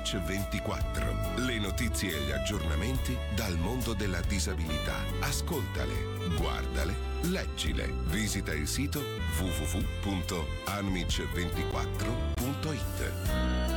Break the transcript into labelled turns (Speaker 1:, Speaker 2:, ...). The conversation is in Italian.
Speaker 1: Anmic 24. Le notizie e gli aggiornamenti dal mondo della disabilità. Ascoltale, guardale, leggile. Visita il sito www.anmic24.it.